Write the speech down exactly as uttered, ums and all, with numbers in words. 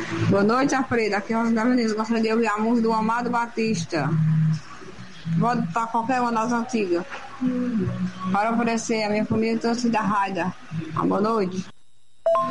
Boa noite, Alfredo. Aqui é Rosa da Veneza. Gostaria de ouvir a música do Amado Batista. Pode estar qualquer uma das antigas. Para oferecer a minha família e torcida da Raida. Boa noite.